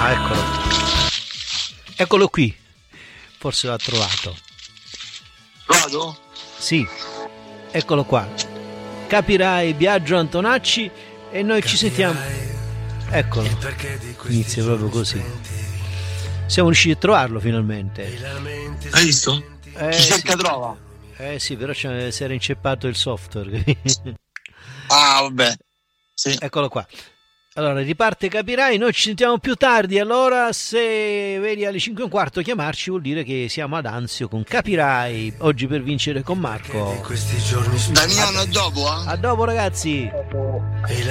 Ah, eccolo qui, forse l'ha trovato. Vado? Sì, eccolo qua. Capirai, Biagio Antonacci, e noi ci sentiamo. Eccolo, inizia proprio così. Siamo riusciti a trovarlo finalmente. Hai visto? Chi cerca trova. Sì, però si era inceppato il software. Ah, vabbè. Sì. Eccolo qua. Allora, riparte Capirai, noi ci sentiamo più tardi. Allora, se vedi alle 5:15 chiamarci, vuol dire che siamo ad Anzio con Capirai. Oggi per vincere con Marco. Damiano, a dopo, A dopo, ragazzi.